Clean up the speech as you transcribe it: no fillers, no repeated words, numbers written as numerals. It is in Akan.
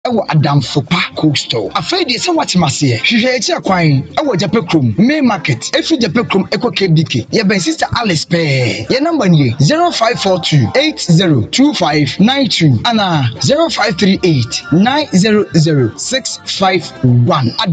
ɛwɔ Adamfopa Cold Store. Afei de sɛ watemase hwehwɛ akyi kwan ɛwɔ Jape Krom Main Market efi Jape Krom ekɔ KBK. Ye ben Sister Alice pɛ. Ye number nie 0542 802592 ana 0538 900 651.